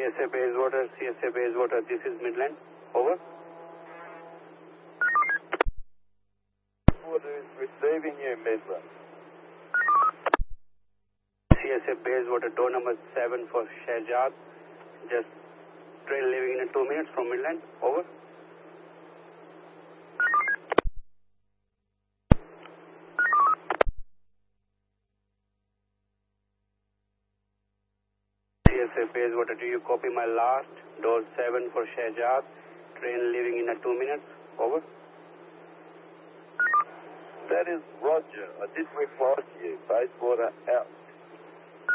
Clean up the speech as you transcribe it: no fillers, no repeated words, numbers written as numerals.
CSA Bayswater, this is Midland. Over. Water is receiving you, Midland. CSA Bayswater, door number 7 for Shahjad. Just train leaving in 2 minutes from Midland. Over. CSA Bayswater, do you copy my last? Door 7 for Shahjad. Train leaving in 2 minutes. Over. That is Roger. I did reply to you. Bayswater out.